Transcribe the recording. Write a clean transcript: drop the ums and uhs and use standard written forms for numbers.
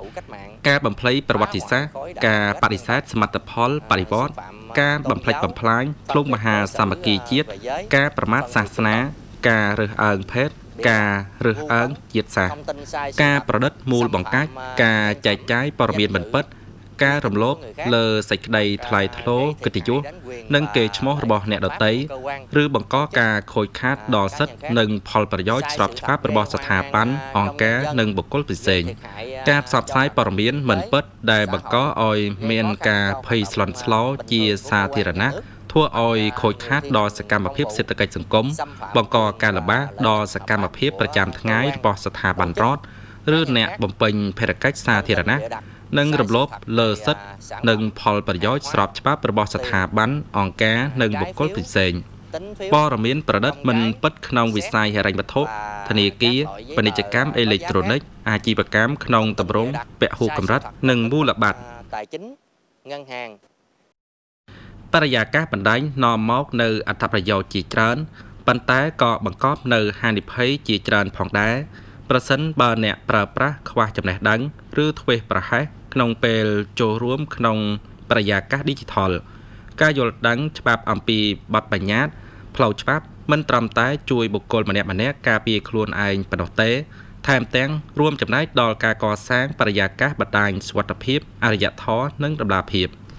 ការបំភ្លៃប្រវត្តិសាស្ត្រការបដិសេធសមិទ្ធផលបដិវត្តន៍ការបំផ្លិចបំផ្លាញធ្លុងមហាសាមគ្គីជាតិការប្រមាថសាសនាការរើសអើងភេទការរើសអើងជាតិសាសន៍ការប្រឌិតមូលបង្កាច់ការចែកចាយព័ត៌មានមិនពិតការរំលោភលើសេចក្តីថ្លៃថ្នូរកិត្តិយសនិងកេរ្តិ៍ឈ្មោះរបស់អ្នកដទៃឬបង្កការខូចខាតដល់សិទ្ធិនិងផលប្រយោជន៍ស្របច្បាប់របស់ស្ថាប័នអង្គការនិងបុគ្គលផ្សេងការផ្សព្វផ្សាយព័ត៌មានមិនពិតដែលបង្កឲ្យមានការភ័យស្លន់ស្លោជាសាធារណៈធ្វើឲ្យខូចខាតដល់សកម្មភាពសេដ្ឋកិច្ចសង្គមបង្កការលំបាកដល់សកម្មភាពប្រចាំថ្ងៃរបស់ស្ថាប័នរដ្ឋឬអ្នកបំពេញភារកិច្ចសាធារណៈនិងរំលោភលើសិទ្ធិនិងផលប្រយោជន៍ស្របច្បាប់របស់ស្ថាប័នអង្គការនិងបុគ្គលផ្សេងព័ត៌មានប្រឌិតមិនពិតក្នុងវិស័យហិរញ្ញវត្ថុធនាគារពាណិជ្ជកម្មអេឡិចត្រូនិកអាជីវកម្មក្នុងទម្រង់ពហុកម្រិតនិងមូលបត្របរិយាកាសបណ្ដាញនាំមកនៅអត្ថប្រយោជន៍ជាច្រើនប៉ុន្តែក៏បង្កប់នៅហានិភ័យជាច្រើនផងដែរប្រសិនបើអ្នកប្រើប្រាស់ខ្វះចំណេះដឹងឬធ្វេសប្រហែសក្នុងពេលចូលរួមក្នុងបរិយាកាសឌីជីថលការយល់ដឹងច្បាប់អំពីបទបញ្ញត្តិផ្លូវច្បាប់មិនត្រឹមតែជួយបុគ្គលម្នាក់ការពារខ្លួនឯងប៉ុណ្ណោះទេថែមទាំងរួមចំណែកដល់ការកសាងបរិយាកាសបណ្ដាញសុវត្ថិភាពអរិយធម៌និងតម្លាភាព